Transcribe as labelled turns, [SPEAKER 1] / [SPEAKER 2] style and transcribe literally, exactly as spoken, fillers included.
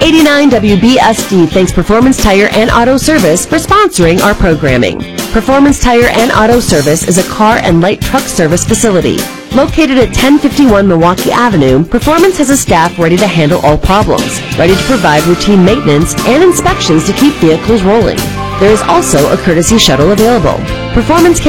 [SPEAKER 1] eighty-nine W B S D thanks Performance Tire and Auto Service for sponsoring our programming. Performance Tire and Auto Service is a car and light truck service facility. Located at ten fifty-one Milwaukee Avenue, Performance has a staff ready to handle all problems, ready to provide routine maintenance and inspections to keep vehicles rolling. There is also a courtesy shuttle available. Performance can